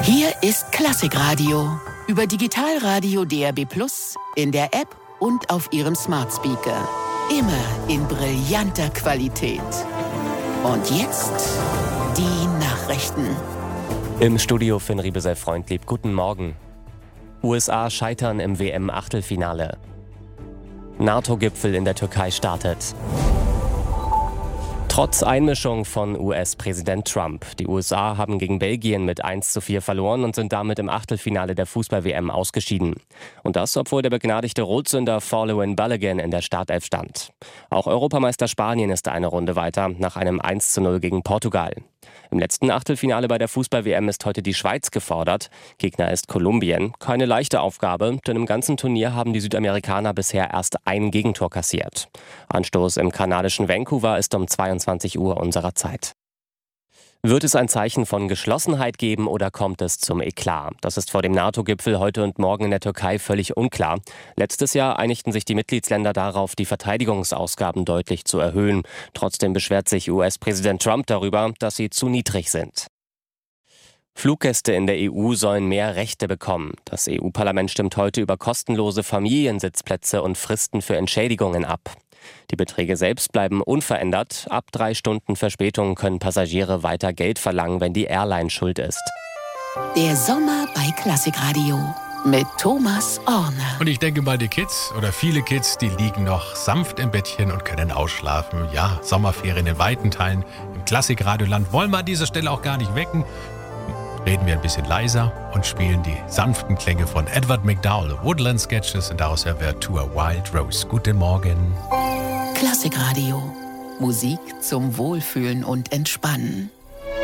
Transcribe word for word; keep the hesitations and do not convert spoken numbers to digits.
Hier ist Klassikradio. Über Digitalradio D A B plus, in der App und auf Ihrem Smart Speaker. Immer in brillanter Qualität. Und jetzt die Nachrichten. Im Studio Finn Riebesell-Freundlieb. Guten Morgen. U S A scheitern im W M-Achtelfinale. NATO-Gipfel in der Türkei startet. Trotz Einmischung von U S-Präsident Trump. Die U S A haben gegen Belgien mit eins zu vier verloren und sind damit im Achtelfinale der Fußball-W M ausgeschieden. Und das, obwohl der begnadigte Rotsünder Folarin Balogun in der Startelf stand. Auch Europameister Spanien ist eine Runde weiter, nach einem eins zu null gegen Portugal. Im letzten Achtelfinale bei der Fußball-W M ist heute die Schweiz gefordert. Gegner ist Kolumbien. Keine leichte Aufgabe, denn im ganzen Turnier haben die Südamerikaner bisher erst ein Gegentor kassiert. Anstoß im kanadischen Vancouver ist um zweiundzwanzig Uhr unserer Zeit. Wird es ein Zeichen von Geschlossenheit geben oder kommt es zum Eklat? Das ist vor dem NATO-Gipfel heute und morgen in der Türkei völlig unklar. Letztes Jahr einigten sich die Mitgliedsländer darauf, die Verteidigungsausgaben deutlich zu erhöhen. Trotzdem beschwert sich U S-Präsident Trump darüber, dass sie zu niedrig sind. Fluggäste in der E U sollen mehr Rechte bekommen. Das E U-Parlament stimmt heute über kostenlose Familiensitzplätze und Fristen für Entschädigungen ab. Die Beträge selbst bleiben unverändert. Ab drei Stunden Verspätung können Passagiere weiter Geld verlangen, wenn die Airline schuld ist. Der Sommer bei Klassikradio mit Thomas Orner. Und ich denke mal, die Kids oder viele Kids, die liegen noch sanft im Bettchen und können ausschlafen. Ja, Sommerferien in weiten Teilen im Klassikradioland wollen wir an dieser Stelle auch gar nicht wecken. Reden wir ein bisschen leiser und spielen die sanften Klänge von Edward McDowell, Woodland Sketches, und daraus hören wir To a Wild Rose. Guten Morgen. Klassikradio. Musik zum Wohlfühlen und Entspannen.